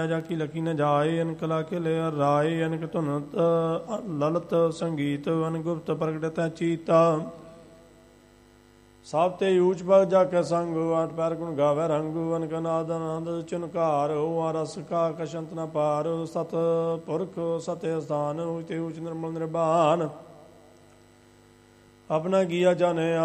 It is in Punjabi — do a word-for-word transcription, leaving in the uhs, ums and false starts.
ਜਾ ਕੀ ਲਕੀ ਨ ਜਾਏ ਅਨਕ ਲਾ ਕੇ ਲੈ ਰਾਏ ਅਨਕ ਧੁਨ ਲਲਤ ਸੰਗੀਤ ਅਨ ਗੁਪਤ ਪ੍ਰਗਟਤ ਚੀਤਾ ਸਭ ਤੇ ਊਚ ਪਗ ਜਾ ਕੇ ਸੰਗ ਆਠ ਪੈਰ ਗੁਣ ਗਾਵੇ ਰੰਗ ਅਨਕ ਨਾਦ ਆਨੰਦ ਚੁਨਕਾਰ ਹੋ ਰਸ ਕਾ ਕਸ਼ੰਤ ਨ ਪਾਰ ਸਤ ਪੁਰਖ ਸਤਿ ਸਥਾਨ ਤੇ ਊਚ ਨਿਰਮਲ ਨਿਰਵਾਨ ਆਪਣਾ ਕੀਆ ਜਾਣੇ